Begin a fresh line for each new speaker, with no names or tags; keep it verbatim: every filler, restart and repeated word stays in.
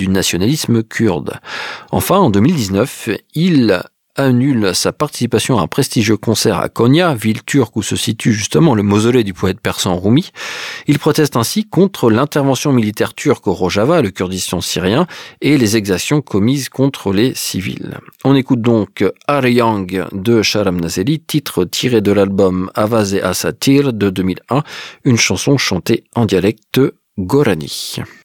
du nationalisme kurde. Enfin, en deux mille dix-neuf, il annule sa participation à un prestigieux concert à Konya, ville turque où se situe justement le mausolée du poète persan Rumi. Il proteste ainsi contre l'intervention militaire turque au Rojava, le Kurdistan syrien, et les exactions commises contre les civils. On écoute donc Aryang de Sharam Nazeli, titre tiré de l'album Avaz et Asatir de deux mille un, une chanson chantée en dialecte Gorani.